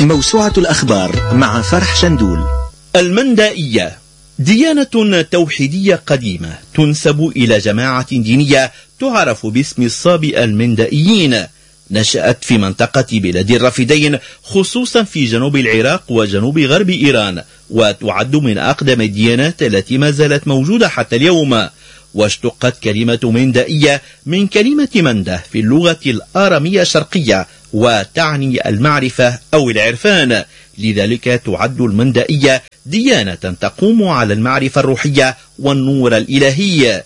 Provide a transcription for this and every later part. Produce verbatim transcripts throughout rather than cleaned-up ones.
موسوعة الأخبار مع فرح شندول. المندائية ديانة توحيدية قديمة تنسب إلى جماعة دينية تعرف باسم الصابئة المندائيين. نشأت في منطقة بلاد الرافدين خصوصا في جنوب العراق وجنوب غرب إيران، وتعد من أقدم الديانات التي ما زالت موجودة حتى اليوم. واشتقت كلمة مندائية من كلمة منده في اللغة الآرامية الشرقية، وتعني المعرفة أو العرفان. لذلك تعد المندائية ديانة تقوم على المعرفة الروحية والنور الإلهي.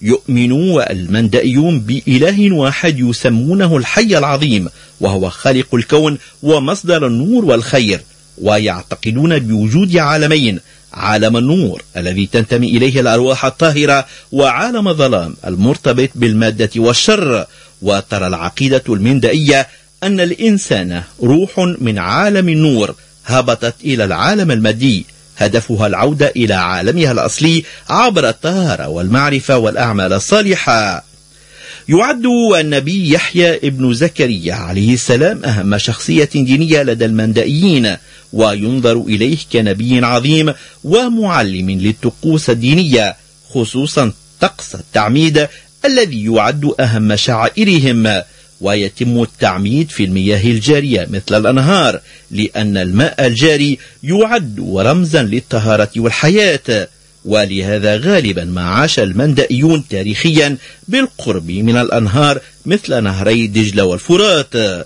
يؤمن المندائيون بإله واحد يسمونه الحي العظيم، وهو خالق الكون ومصدر النور والخير. ويعتقدون بوجود عالمين، عالم النور الذي تنتمي إليه الأرواح الطاهرة، وعالم الظلام المرتبط بالمادة والشر. وترى العقيدة المندائية أن الإنسان روح من عالم النور هبطت إلى العالم المادي، هدفها العودة إلى عالمها الأصلي عبر الطهارة والمعرفة والأعمال الصالحة. يعد النبي يحيى ابن زكريا عليه السلام أهم شخصية دينية لدى المندائيين، وينظر إليه كنبي عظيم ومعلم للطقوس الدينية، خصوصا طقس التعميد الذي يعد أهم شعائرهم. ويتم التعميد في المياه الجارية مثل الأنهار، لأن الماء الجاري يعد رمزا للطهارة والحياة. ولهذا غالبا ما عاش المندائيون تاريخيا بالقرب من الأنهار مثل نهري دجلة والفرات.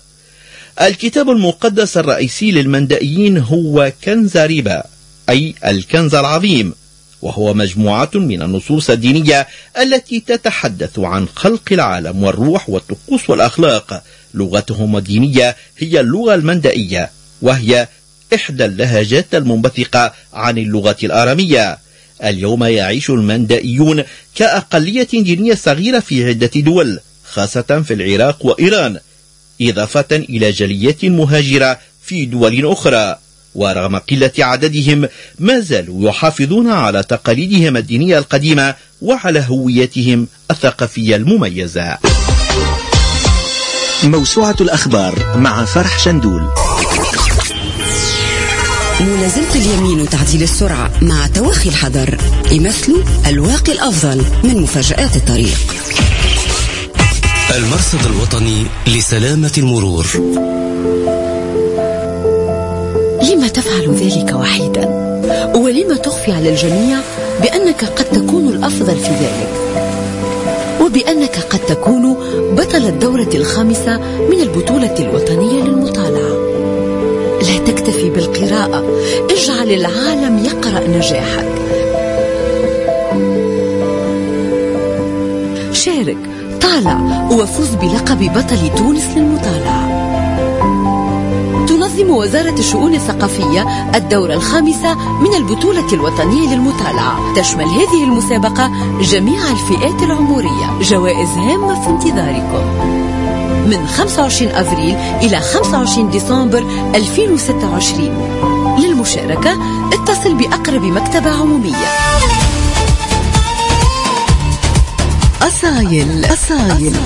الكتاب المقدس الرئيسي للمندائيين هو كنز ريبا، أي الكنز العظيم، وهو مجموعة من النصوص الدينية التي تتحدث عن خلق العالم والروح والطقوس والأخلاق. لغتهم الدينية هي اللغة المندائية، وهي إحدى اللهجات المنبثقة عن اللغة الآرامية. اليوم يعيش المندائيون كأقلية دينية صغيرة في عدة دول، خاصة في العراق وإيران، إضافة إلى جاليات مهاجرة في دول أخرى. ورغم قلة عددهم ما زالوا يحافظون على تقاليدهم الدينية القديمة وعلى هويتهم الثقافية المميزة. موسوعة الأخبار مع فرح شندول. ملازمة اليمين وتعديل السرعة مع توخي الحذر يمثلوا الواقي الأفضل من مفاجآت الطريق. المرصد الوطني لسلامة المرور. لما تفعل ذلك وحيدا؟ ولما تخفي على الجميع بأنك قد تكون الأفضل في ذلك، وبأنك قد تكون بطل الدورة الخامسة من البطولة الوطنية للمطالعة؟ لا تكتفي بالقراءة، اجعل العالم يقرأ نجاحك. شارك، طالع، وفوز بلقب بطل تونس للمطالعة. تنظم وزارة الشؤون الثقافية الدورة الخامسة من البطولة الوطنية للمطالعة. تشمل هذه المسابقة جميع الفئات العمرية. جوائز هامة في انتظاركم من خمسة وعشرين أفريل إلى خمسة وعشرين ديسمبر ألفين وستة وعشرين. للمشاركة اتصل بأقرب مكتبة عمومية. أصايل أصايل